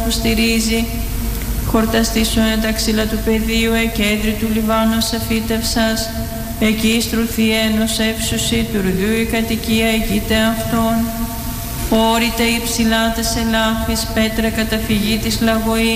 που στηρίζει. Χορταστήσου τα ξύλα του πεδίου, εκέντρη του Λιβάνου αφήτευσας. Εκεί στρουθή ένος εύσουσι του ρουδιού η κατοικία εκείτε αυτών. Όρητε υψηλά τες ελάφης, πέτρα καταφυγή της λαγωή.